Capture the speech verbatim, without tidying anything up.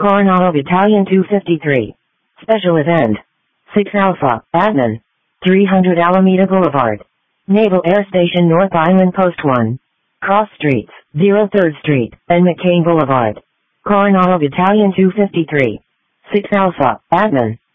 Coronado Battalion two fifty-three. Special event. six Alpha, Admin. three hundred Alameda Boulevard. Naval Air Station North Island Post one. Cross Streets, oh third Street, and McCain Boulevard. Coronado Battalion two fifty-three. six Alpha, Admin.